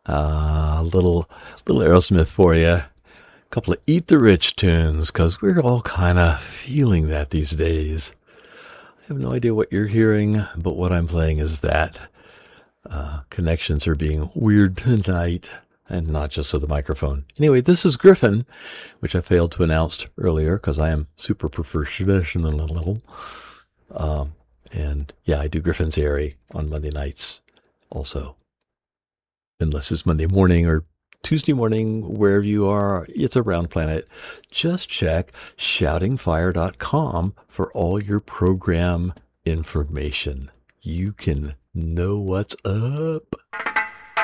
Little Aerosmith for you. A couple of Eat the Rich tunes, because we're all kind of feeling that these days. I have no idea what you're hearing, but what I'm playing is that. Connections are being weird tonight, and not just with the microphone. Anyway, this is Griffin, which I failed to announce earlier because I am super professional. And yeah, I do Griffin's Airy on Monday nights also. Unless it's Monday morning or Tuesday morning, wherever you are, it's around planet. Just check shoutingfire.com for all your program information. You can know what's up.